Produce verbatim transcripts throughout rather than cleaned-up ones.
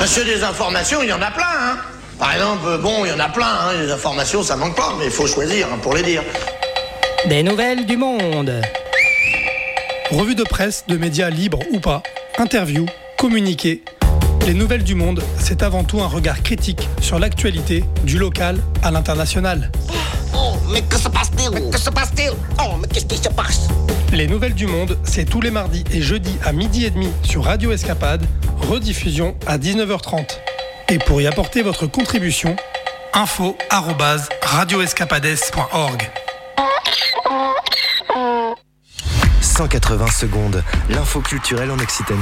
Monsieur des informations, il y en a plein, hein. Par exemple, bon, il y en a plein, hein. Les informations, ça manque pas, mais il faut choisir hein, pour les dire. Des nouvelles du monde. Revue de presse, de médias libres ou pas, interviews, communiqués. Les nouvelles du monde, c'est avant tout un regard critique sur l'actualité, du local à l'international. Oh, mais que se passe-t-il? Mais que se passe-t-il? Oh, mais qu'est-ce qui se passe? Les nouvelles du monde, c'est tous les mardis et jeudis à midi et demi sur Radio Escapade, rediffusion à dix-neuf heures trente. Et pour y apporter votre contribution, info arobase radioescapades point org. cent quatre-vingts secondes, l'info culturelle en Occitanie.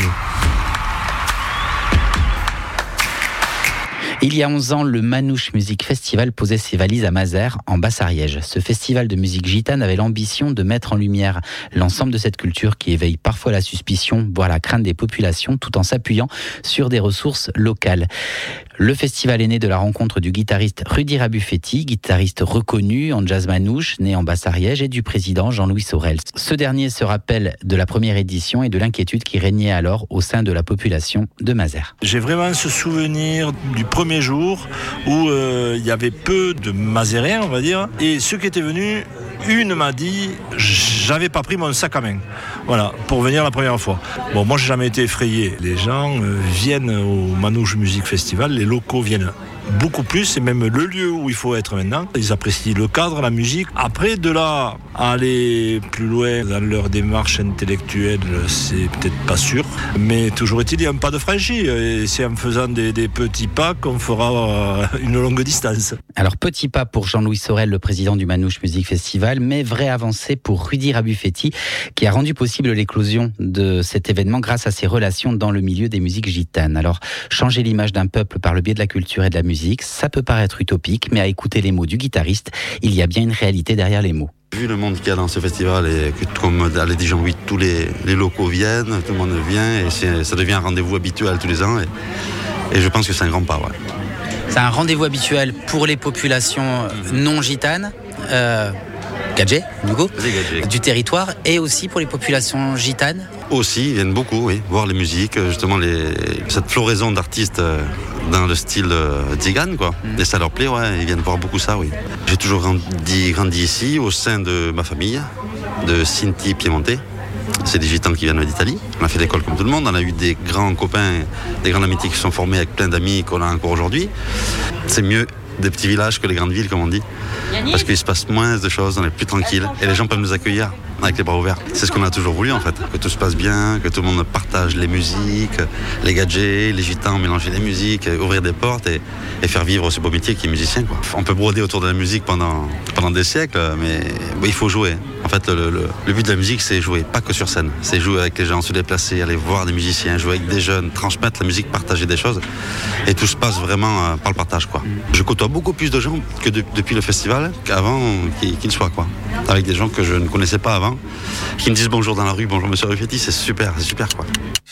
Il y a onze ans, le Manouche Music Festival posait ses valises à Mazères, en Basse-Ariège. Ce festival de musique gitane avait l'ambition de mettre en lumière l'ensemble de cette culture qui éveille parfois la suspicion, voire la crainte des populations, tout en s'appuyant sur des ressources locales. Le festival est né de la rencontre du guitariste Rudy Rabufetti, guitariste reconnu en jazz manouche, né en Basse-Ariège, et du président Jean-Louis Sorel. Ce dernier se rappelle de la première édition et de l'inquiétude qui régnait alors au sein de la population de Mazères. J'ai vraiment ce souvenir du premier jour où euh, il y avait peu de Mazériens, on va dire, et ceux qui étaient venus, une m'a dit « j'avais pas pris mon sac à main ». Voilà, pour venir la première fois. Bon, moi j'ai jamais été effrayé. Les gens euh, viennent au Manouche Music Festival, les locaux viennent beaucoup plus, c'est même le lieu où il faut être maintenant. Ils apprécient le cadre, la musique. Après, de là à aller plus loin dans leur démarche intellectuelle, c'est peut-être pas sûr. Mais toujours est-il, il y a un pas de franchi. Et c'est en faisant des, des petits pas qu'on fera une longue distance. Alors, petit pas pour Jean-Louis Sorel, le président du Manouche Music Festival, mais vraie avancée pour Rudy Rabufetti, qui a rendu possible l'éclosion de cet événement grâce à ses relations dans le milieu des musiques gitanes. Alors, changer l'image d'un peuple par le biais de la culture et de la musique, ça peut paraître utopique, mais à écouter les mots du guitariste, il y a bien une réalité derrière les mots. Vu le monde qu'il y a dans ce festival et que, comme l'a dit Jean-Louis, tous les, les locaux viennent, tout le monde vient et c'est, ça devient un rendez-vous habituel tous les ans et, et je pense que c'est un grand pas. Ouais. C'est un rendez-vous habituel pour les populations non gitanes, euh, gadgets, du coup, du territoire, et aussi pour les populations gitanes. Aussi, ils viennent beaucoup, oui, voir les musiques, justement les, cette floraison d'artistes dans le style tzigane, quoi. Mm. Et ça leur plaît, ouais, ils viennent voir beaucoup ça, oui. J'ai toujours grandi, grandi ici, au sein de ma famille, de Sinti Piemonte. C'est des gitans qui viennent d'Italie. On a fait l'école comme tout le monde, on a eu des grands copains, des grandes amitiés qui se sont formées avec plein d'amis qu'on a encore aujourd'hui. C'est mieux des petits villages que les grandes villes, comme on dit. Parce qu'il se passe moins de choses, on est plus tranquille et les gens peuvent nous accueillir avec les bras ouverts. C'est ce qu'on a toujours voulu en fait, que tout se passe bien, que tout le monde partage les musiques, les gadgets, les gitans, mélanger les musiques, ouvrir des portes et, et faire vivre ce beau métier qui est musicien, quoi. On peut broder autour de la musique pendant, pendant des siècles, mais bon, il faut jouer. En fait, le, le, le but de la musique, c'est jouer, pas que sur scène. C'est jouer avec les gens, se déplacer, aller voir des musiciens, jouer avec des jeunes, transmettre la musique, partager des choses. Et tout se passe vraiment euh, par le partage, quoi. Je côtoie beaucoup plus de gens que de, depuis le festival qu'avant qu'il, qu'il soit, quoi. Avec des gens que je ne connaissais pas avant, qui me disent bonjour dans la rue, bonjour monsieur Rabufetti, c'est super, c'est super, quoi.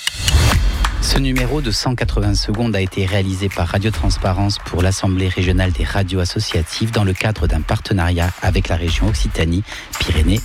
Ce numéro de cent quatre-vingts secondes a été réalisé par Radio Transparence pour l'Assemblée régionale des radios associatives dans le cadre d'un partenariat avec la région Occitanie, Pyrénées